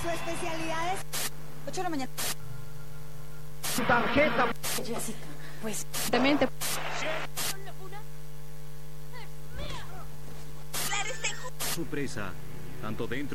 Su especialidad es 8 de la mañana. Su tarjeta. Jessica, pues... Demente. Su presa, tanto dentro...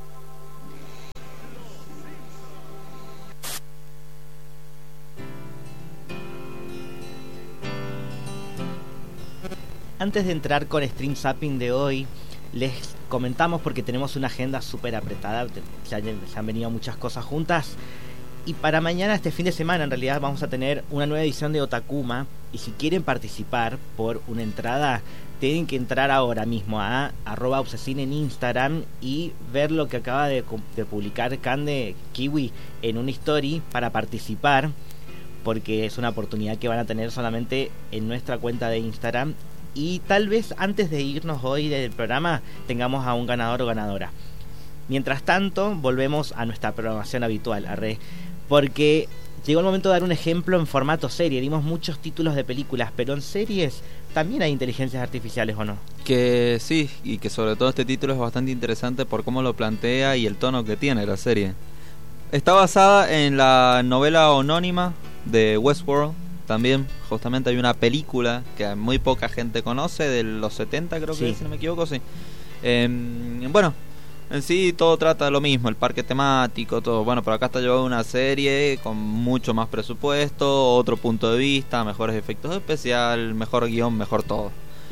Antes de entrar con Stream Zapping de hoy, les comentamos porque tenemos una agenda súper apretada, se han venido muchas cosas juntas. Y para mañana, este fin de semana, en realidad vamos a tener una nueva edición de Otakuma. Y si quieren participar por una entrada, tienen que entrar ahora mismo a @obsesine en Instagram y ver lo que acaba de publicar Cande Kiwi en una story para participar, porque es una oportunidad que van a tener solamente en nuestra cuenta de Instagram. Y tal vez antes de irnos hoy del programa tengamos a un ganador o ganadora. Mientras tanto, volvemos a nuestra programación habitual, porque llegó el momento de dar un ejemplo en formato serie. Dimos muchos títulos de películas, pero en series también hay inteligencias artificiales, ¿o no? Que sí, y que sobre todo este título es bastante interesante por cómo lo plantea y el tono que tiene la serie. Está basada en la novela homónima de Westworld. También, justamente hay una película que muy poca gente conoce, de los 70 creo que Sí. es, si no me equivoco, sí. Bueno, en sí todo trata de lo mismo, el parque temático, todo. Bueno, pero acá está llevado una serie con mucho más presupuesto, otro punto de vista, mejores efectos especiales, mejor guión, mejor todo.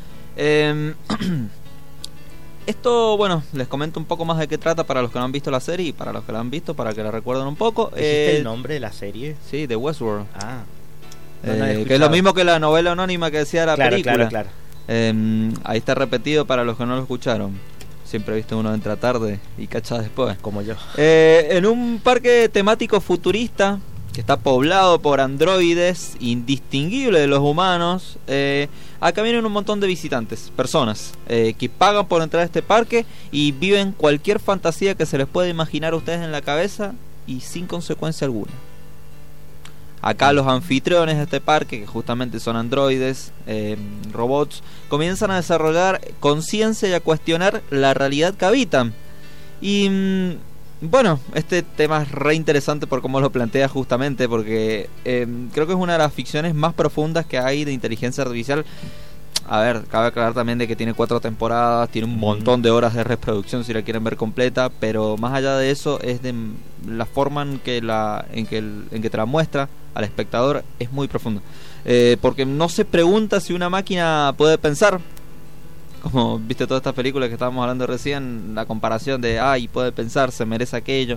Esto, bueno, les comento un poco más de qué trata para los que no han visto la serie y para los que la han visto, para que la recuerden un poco. ¿Existe el nombre de la serie? Sí, de Westworld. Ah. Que es lo mismo que la novela anónima que decía la película. Claro. Ahí está repetido para los que no lo escucharon. Siempre viste uno entra tarde y cacha después. Como yo. En un parque temático futurista que está poblado por androides indistinguibles de los humanos, acá vienen un montón de visitantes, personas que pagan por entrar a este parque y viven cualquier fantasía que se les pueda imaginar a ustedes en la cabeza y sin consecuencia alguna. Acá los anfitriones de este parque, que justamente son androides, robots, comienzan a desarrollar conciencia y a cuestionar la realidad que habitan. Y bueno, este tema es re interesante por cómo lo plantea justamente, porque creo que es una de las ficciones más profundas que hay de inteligencia artificial. A ver, cabe aclarar también de que tiene 4 temporadas, tiene un montón de horas de reproducción si la quieren ver completa, pero más allá de eso es de la forma en que te la muestra al espectador es muy profundo, porque no se pregunta si una máquina puede pensar, como viste todas estas películas que estábamos hablando recién, la comparación de puede pensar, se merece aquello,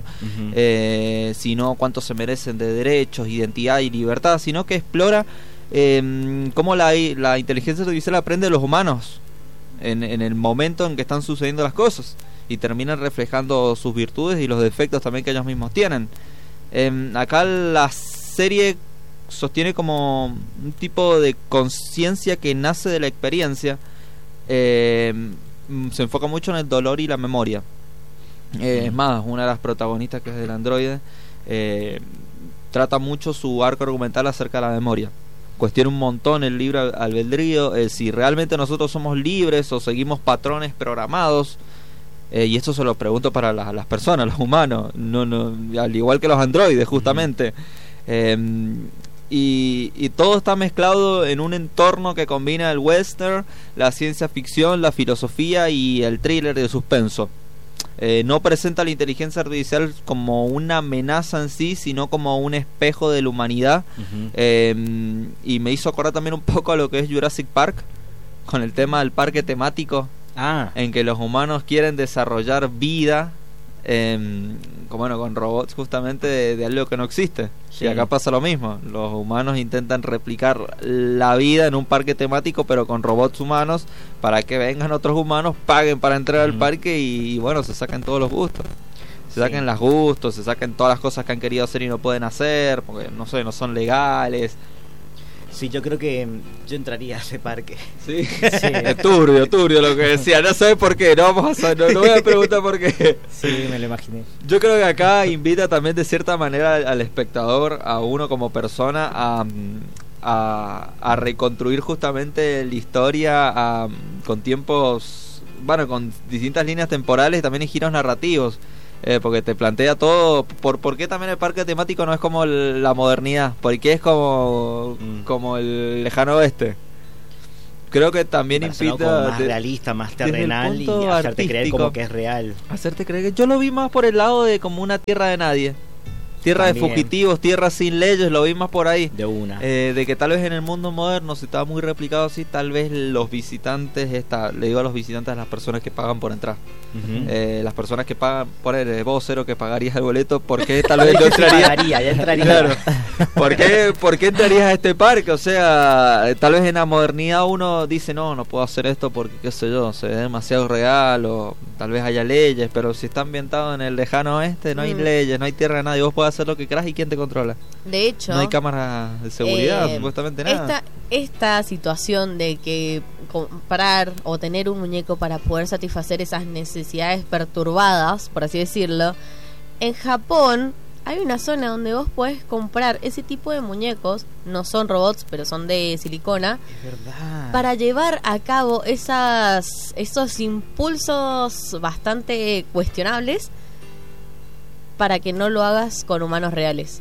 sino cuánto se merecen de derechos, identidad y libertad, sino que explora cómo la inteligencia artificial aprende de los humanos en el momento en que están sucediendo las cosas y terminan reflejando sus virtudes y los defectos también que ellos mismos tienen. Acá la serie sostiene como un tipo de conciencia que nace de la experiencia. Se enfoca mucho en el dolor y la memoria. Es más, una de las protagonistas, que es del androide, trata mucho su arco argumental acerca de la memoria. Cuestiona un montón el libre albedrío, si realmente nosotros somos libres o seguimos patrones programados. Y esto se lo pregunto para las personas, los humanos, no, al igual que los androides justamente. Y todo está mezclado en un entorno que combina el western, la ciencia ficción, la filosofía y el thriller de suspenso. No presenta la inteligencia artificial como una amenaza en sí, sino como un espejo de la humanidad. Y me hizo acordar también un poco a lo que es Jurassic Park, con el tema del parque temático, en que los humanos quieren desarrollar vida con robots justamente de algo que no existe. Sí. Y acá pasa lo mismo, los humanos intentan replicar la vida en un parque temático, pero con robots humanos, para que vengan otros humanos, paguen para entrar al parque y bueno, se saquen todos los gustos, se saquen los gustos, se saquen todas las cosas que han querido hacer y no pueden hacer porque no son legales. Sí, yo creo que yo entraría a ese parque. Sí, sí. Es turbio lo que decía. No sé por qué, no voy a preguntar por qué. Sí, me lo imaginé. Yo creo que acá invita también de cierta manera al espectador, a uno como persona, a reconstruir justamente la historia con tiempos, con distintas líneas temporales, también en giros narrativos. porque te plantea todo. ¿Por qué también el parque temático no es como la modernidad? Porque es como el lejano oeste. Creo que también invita como más realista, más terrenal, y hacerte creer como que es real. Hacerte creer que yo lo vi más por el lado de como una tierra de nadie. Tierra también. De fugitivos, tierra sin leyes, lo vi más por ahí. De una. De que tal vez en el mundo moderno, si estaba muy replicado así, tal vez los visitantes, le digo a los visitantes, a las personas que pagan por entrar. Las personas que pagan, por vos, Cero, que pagarías el boleto, ¿por qué tal vez no entraría? Ya entraría. Claro. ¿Por qué entrarías a este parque? O sea, tal vez en la modernidad uno dice, no puedo hacer esto porque, qué sé yo, se ve demasiado real, o tal vez haya leyes, pero si está ambientado en el lejano oeste, no hay leyes, no hay tierra de nadie, vos podés hacer lo que querás y quién te controla. De hecho, no hay cámaras de seguridad, supuestamente nada. Esta situación de que comprar o tener un muñeco para poder satisfacer esas necesidades perturbadas, por así decirlo, en Japón hay una zona donde vos podés comprar ese tipo de muñecos, no son robots, pero son de silicona, es verdad, para llevar a cabo esos impulsos bastante cuestionables, para que no lo hagas con humanos reales.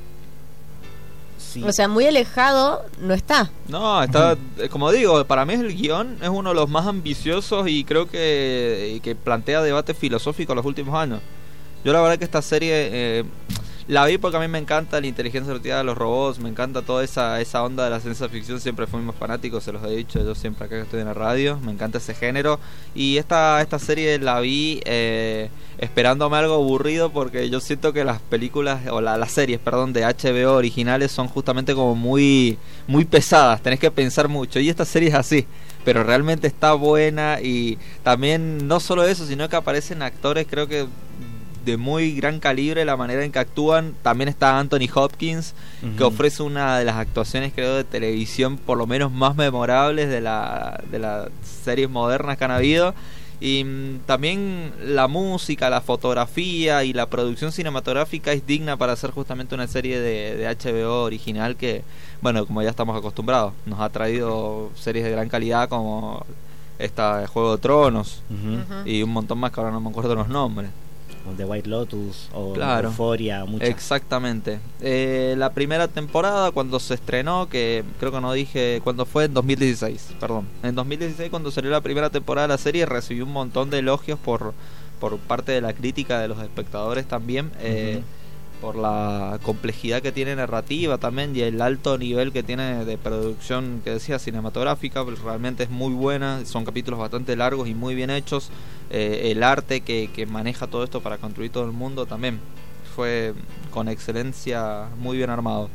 Sí. O sea, muy alejado no está. No, está, como digo, para mí el guión es uno de los más ambiciosos y creo que plantea debate filosófico en los últimos años. Yo la verdad que esta serie la vi porque a mí me encanta la inteligencia artificial de los robots, me encanta toda esa onda de la ciencia ficción, siempre fui más fanático, se los he dicho yo siempre acá que estoy en la radio, me encanta ese género, y esta serie la vi esperándome algo aburrido porque yo siento que las películas, o las series, perdón, de HBO originales son justamente como muy pesadas, tenés que pensar mucho, y esta serie es así, pero realmente está buena, y también no solo eso, sino que aparecen actores, creo que de muy gran calibre, la manera en que actúan. También está Anthony Hopkins, que ofrece una de las actuaciones, creo, de televisión por lo menos más memorables de las series modernas que han habido. Y también la música, la fotografía y la producción cinematográfica es digna para hacer justamente una serie de HBO original que, bueno, como ya estamos acostumbrados, nos ha traído series de gran calidad como esta de Juego de Tronos y un montón más que ahora no me acuerdo los nombres. The White Lotus o claro, Euphoria, muchas. Exactamente. La primera temporada, cuando se estrenó, que creo que no dije cuándo fue, en 2016, perdón. En 2016, cuando salió la primera temporada de la serie, recibió un montón de elogios por parte de la crítica, de los espectadores también, por la complejidad que tiene narrativa también y el alto nivel que tiene de producción, que decía, cinematográfica. Realmente es muy buena, son capítulos bastante largos y muy bien hechos. El arte que maneja todo esto para construir todo el mundo también fue con excelencia, muy bien armado.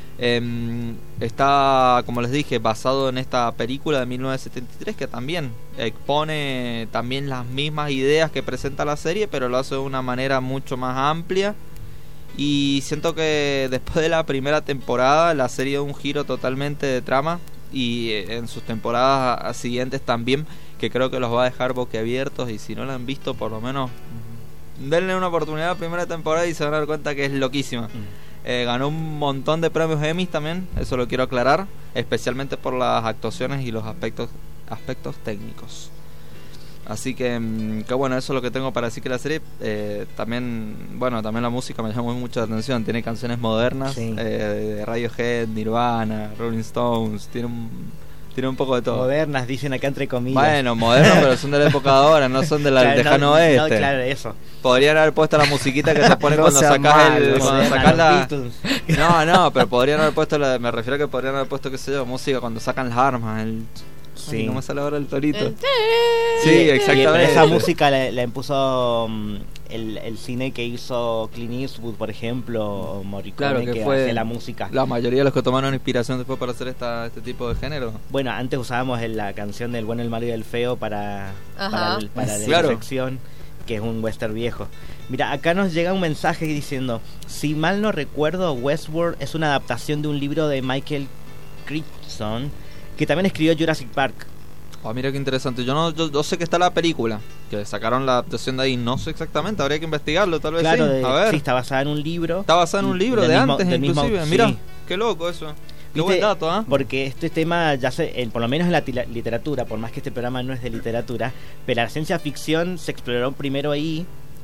Está, como les dije, basado en esta película de 1973 que también expone también las mismas ideas que presenta la serie, pero lo hace de una manera mucho más amplia. Y siento que después de la primera temporada la serie da un giro totalmente de trama, y en sus temporadas siguientes también, que creo que los va a dejar boquiabiertos, y si no la han visto, por lo menos denle una oportunidad a la primera temporada y se van a dar cuenta que es loquísima. Ganó un montón de premios Emmy también, eso lo quiero aclarar, especialmente por las actuaciones y los aspectos técnicos. Así que bueno, eso es lo que tengo para decir que la serie también la música me llamó mucho la atención. Tiene canciones modernas, sí, de Radiohead, Nirvana, Rolling Stones, tiene un poco de todo. Modernas, dicen acá entre comillas. Bueno, modernas, pero son de la época de ahora, no son del lejano oeste. No, claro, eso. Podrían haber puesto la musiquita que se pone cuando sacas la... No, pero podrían haber puesto me refiero a que podrían haber puesto, qué sé yo, música cuando sacan las armas, sí. Ay, no me sale ahora el torito. Sí, exactamente. Esa música la impuso el cine que hizo Clint Eastwood, por ejemplo, o Morricone, claro, que fue hace la música. La mayoría de los que tomaron inspiración después para hacer este tipo de género. Bueno, antes usábamos la canción del bueno, el malo y el feo para la sección, que es un western viejo. Mira, acá nos llega un mensaje diciendo: si mal no recuerdo, Westworld es una adaptación de un libro de Michael Crichton, que también escribió Jurassic Park. Mira qué interesante. Yo sé que está la película, que sacaron la adaptación de ahí. No sé exactamente, habría que investigarlo, tal vez. Claro, sí. A ver. Sí, está basada en un libro. Está basada en un libro de antes, inclusive. Mira, sí, qué loco eso. Qué buen dato, ¿eh? Porque este tema, ya por lo menos en la literatura, por más que este programa no es de literatura, pero la ciencia ficción se exploró primero ahí,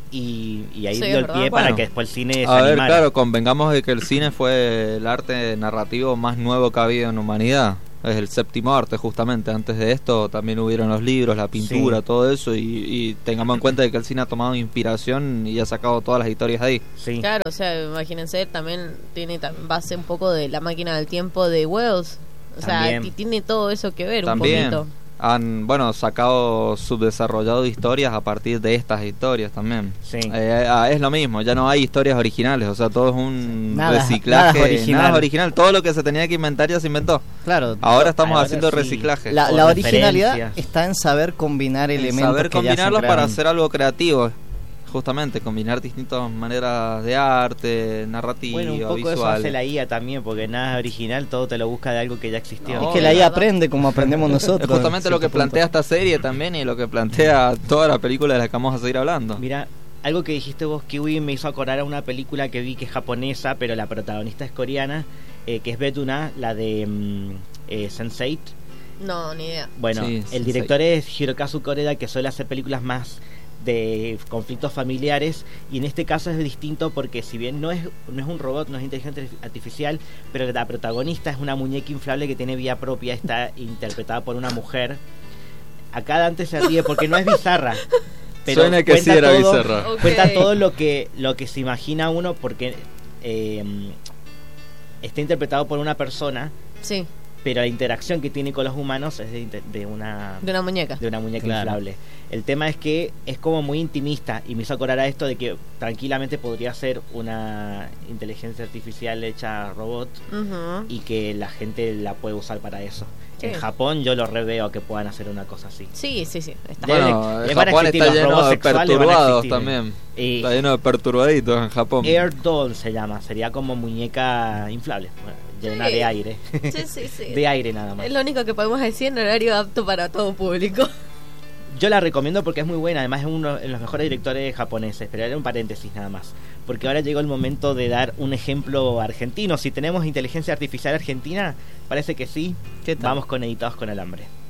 y ahí Sí, dio es el verdad. pie para Bueno, que después el cine se A ver, animara. claro, convengamos de que el cine fue el arte narrativo más nuevo que ha habido en humanidad. Es el séptimo arte, justamente. Antes de esto también hubieron los libros, la pintura, Sí. todo eso. Y tengamos en cuenta de que el cine ha tomado inspiración y ha sacado todas las historias de ahí. Sí. Claro, o sea, imagínense, también tiene base un poco de La máquina del tiempo de Wells. O sea, También. tiene todo eso que ver También un poquito. han, bueno, sacado, subdesarrollado historias a partir de estas historias también. Sí. Es lo mismo, ya no hay historias originales, o sea, todo es un Nada- reciclaje. nada es original. Nada es original, todo lo que se tenía que inventar ya se inventó. Claro, Ahora estamos Ahora haciendo sí. reciclaje. la o originalidad referencias. está en saber combinar En elementos. saber que ya se combinarlos para crearon. hacer algo creativo. Justamente, combinar distintas maneras de arte, narrativa, Bueno, un poco visual. eso hace la IA también, porque nada es original, todo te lo busca de algo que ya existió. No, Es que la es IA verdad. aprende como aprendemos Es nosotros. justamente en lo que cierto punto. plantea esta serie también y lo que plantea toda la película de la que vamos a seguir hablando. Mira, algo que dijiste vos, Kiwi, me hizo acordar a una película que vi que es japonesa, pero la protagonista es coreana, que es Betuna, la de Sense8. No, ni idea. Bueno, Sí, el Sense8. director es Hirokazu Koreda, que suele hacer películas más de conflictos familiares, y en este caso es distinto porque si bien no es un robot, no es inteligencia artificial, pero la protagonista es una muñeca inflable que tiene vida propia, está interpretada por una mujer. Acá Dante se ríe porque no es bizarra, pero Suena que sí cuenta era todo, bizarra. Ok. cuenta todo lo que se imagina uno, porque está interpretado por una persona, Sí, pero la interacción que tiene con los humanos es de una de una muñeca. muñeca Claro. inflable. El tema es que es como muy intimista, y me hizo acordar a esto de que tranquilamente podría ser una inteligencia artificial hecha robot Ujú. y que la gente la puede usar para eso. Sí. En Japón yo lo reveo que puedan hacer una cosa así. Sí, sí, sí. Está. Debe- Bueno, van a Japón existir está los lleno robots de sexuales, van a perturbados existir. también. Y Está lleno de perturbaditos en Japón. Air Doll se llama, sería como muñeca inflable, bueno, llena Sí. de aire. Sí, sí, sí. De aire nada más. Es lo único que podemos decir en horario apto para todo público. Yo la recomiendo porque es muy buena, además es uno de los mejores directores japoneses, pero era un paréntesis nada más, porque ahora llegó el momento de dar un ejemplo argentino. Si tenemos inteligencia artificial argentina, parece que sí. ¿Qué tal? Vamos con Editados con Alambre.